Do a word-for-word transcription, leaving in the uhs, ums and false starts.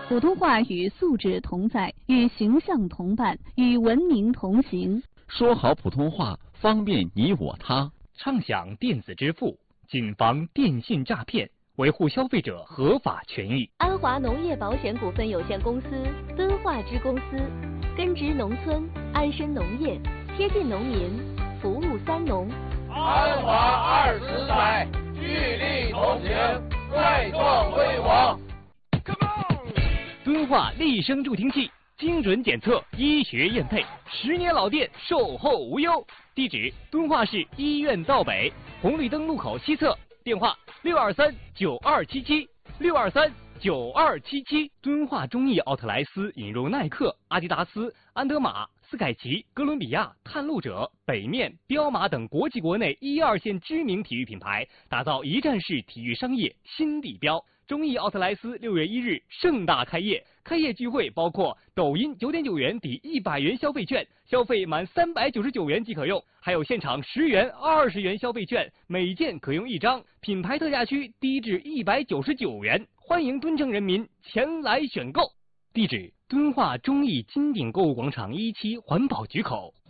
普通话与素质同在，与形象同伴，与文明同行。 说好普通话，方便你我他。 畅享电子支付，谨防电信诈骗，维护消费者合法权益。 安华农业保险股份有限公司、敦化支公司，根植农村，安身农业，贴近农民，服务三农。 安华二十载，聚力同行，再创辉煌。 敦化立声助听器，精准检测，医学验配，十年老店，售后无忧。地址：敦化市医院道北红绿灯路口西侧。电话：六二三九二七七六二三九二七七。敦化中艺奥特莱斯引入耐克、阿迪达斯、安德玛、斯凯奇、哥伦比亚、探路者、北面、彪马等国际国内一二线知名体育品牌，打造一站式体育商业新地标。中艺奥特莱斯六月一日盛大开业，开业聚会包括抖音九点九元抵一百元消费券，消费满三百九十九元即可用，还有现场十元、二十元消费券，每件可用一张，品牌特价区低至一百九十九元，欢迎敦城人民前来选购。地址：敦化中艺金鼎购物广场一期环保局口。